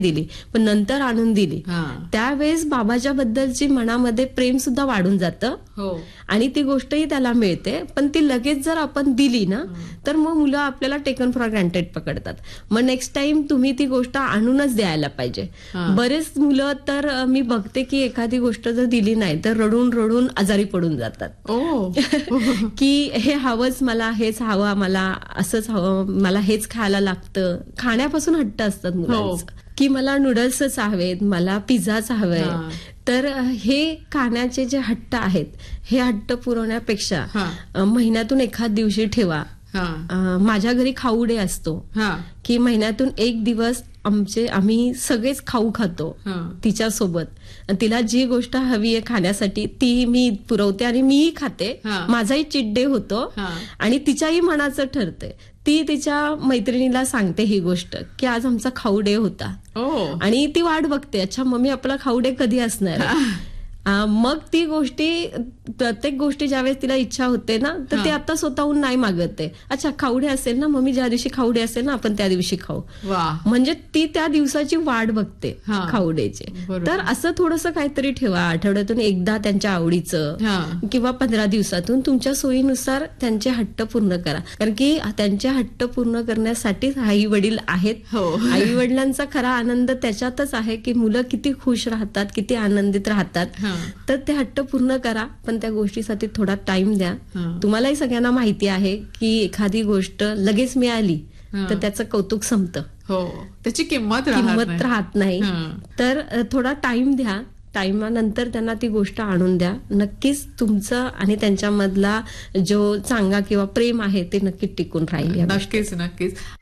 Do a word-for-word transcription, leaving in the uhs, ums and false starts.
दिली, पण नंतर आणून दिली, हा. त्यावेळेस बाबाच्या बद्दलची मनामध्ये प्रेम सुद्धा वाढून जातं हो. आणि ती गोष्टही त्याला मिळते. पण ती लगेच जर आपण दिली ना तर मग मुलं आपल्याला टेकन फॉर ग्रँटेड पकडतात. मग नेक्स्ट टाइम तुम्ही ती गोष्ट आणूनच द्यायला पाहिजे. हा. बरेच मुलं तर अ, मी बघते की एखादी गोष्ट जर दिली नाही तर रडून रडून आजारी पडून जातात. ओ. की हे हवंच मला, हेच हवं मला, असंच हवं मला, हेच खायला लागतं. खाण्यापासून हट्ट असतात मुलांचं की मला नूडल्सच हवेत, मला पिझ्झाच हवंय. हा. तर हे खाण्याचे जे हट्ट आहेत हे हट्ट पुरवण्यापेक्षा हा. अ, महिन्यातून एखाद दिवशी ठेवा. हा. अ, माझ्या घरी खाऊ डे असतो हा. की महिन्यातून एक दिवस आमचे आम्ही सगळेच खाऊ खातो हा. तिच्यासोबत. आणि तिला जी गोष्ट हवी आहे खाण्यासाठी ती मी पुरवते आणि मीही खाते. हा. माझाही चिट डे होतो हा. आणि तिच्याही मनाचं ठरते. ती तिच्या मैत्रिणीला सांगते ही गोष्ट की आज आमचा खाऊ डे होता ओ. आणि ती वाट बघते, अच्छा मम्मी आपला खाऊ डे कधी असणार आहे? अ, मग ती गोष्टी, प्रत्येक गोष्टी ज्यावेळेस तिला इच्छा होते ना तर हा. ती आता स्वतःहून नाही मागते. अच्छा खाऊडे असेल ना मम्मी, ज्या दिवशी खाऊडे असेल ना आपण त्या दिवशी खाऊ. वा. म्हणजे ती त्या दिवसाची वाट बघते हा. खाऊडेची. बरोबर. तर असं थोडंसं काहीतरी ठेवा, आठवड्यातून एकदा त्यांच्या आवडीचं हा. किंवा पंधरा दिवसातून तुमच्या सोयीनुसार त्यांचे हट्ट पूर्ण करा. कारण की त्यांचे हट्ट पूर्ण करण्यासाठीच आई वडील आहेत. हो. आई वडिलांचा खरा आनंद त्याच्यातच आहे की मुलं किती खुश राहतात, किती आनंदित राहतात. हा. तर ते हट्ट पूर्ण करा, पण त्या गोष्टीसाठी थोडा टाइम द्या. हा. तुम्हालाही सगळ्यांना माहिती आहे की एखादी गोष्ट लगेच मिळाली हा. तर त्याचं कौतुक संपतं, हो, त्याची किंमत राहत किंमत नाही. राहत नाही. हा. तर अ, थोडा टाइम द्या. टाइमानंतर त्यांना ती गोष्ट आणून द्या. नक्कीच तुमचं आणि त्यांच्यामधला जो चांगला किंवा प्रेम आहे ते नक्कीच टिकून राहील. या गोष्टीत. नक्कीच नक्कीच